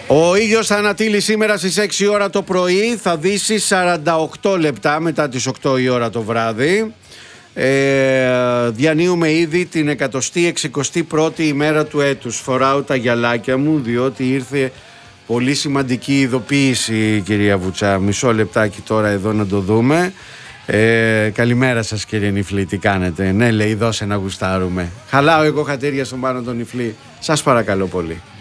Ο ήλιος θα ανατείλει σήμερα στις 6 ώρα το πρωί, θα δύσει 48 λεπτά μετά τις 8 η ώρα το βράδυ. Διανύουμε ήδη την 161η ημέρα του έτους. Φοράω τα γυαλάκια μου διότι ήρθε πολύ σημαντική ειδοποίηση, κυρία Βουτσά. Μισό λεπτάκι τώρα εδώ να το δούμε. Καλημέρα σας, κύριε Νιφλή, τι κάνετε? Ναι, λέει, δώσε να γουστάρουμε. Χαλάω εγώ χατήρια στον Πάνο τον Νιφλή. Σας παρακαλώ πολύ.